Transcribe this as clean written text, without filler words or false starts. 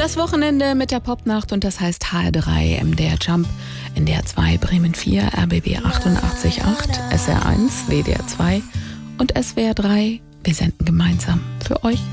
Das Wochenende mit der Popnacht und das heißt HR3, MDR Jump, NDR 2, Bremen 4, RBB 88.8, SR1, WDR 2 und SWR 3. Wir senden gemeinsam für euch.